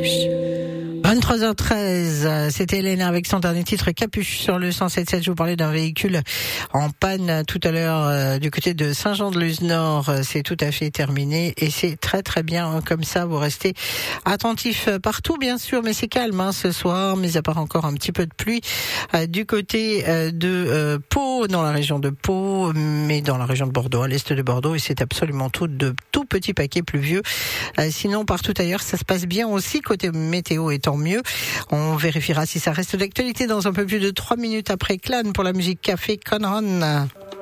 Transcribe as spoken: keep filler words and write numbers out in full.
Capuche. vingt-trois heures treize, c'était Hélène avec son dernier titre Capuche sur le cent sept sept. Je vous parlais d'un véhicule en panne tout à l'heure euh, du côté de Saint-Jean-de-Luz-Nord. C'est tout à fait terminé et c'est très très bien comme ça. Vous restez attentifs partout bien sûr, mais c'est calme hein, ce soir, mis à part encore un petit peu de pluie euh, du côté euh, de euh, Pau, dans la région de Pau, mais dans la région de Bordeaux, à l'est de Bordeaux, et c'est absolument tout de tout petits paquets pluvieux. Euh, sinon partout ailleurs ça se passe bien aussi côté météo étant mieux. On vérifiera si ça reste d'actualité dans un peu plus de trois minutes après Clan pour la musique Café Conran.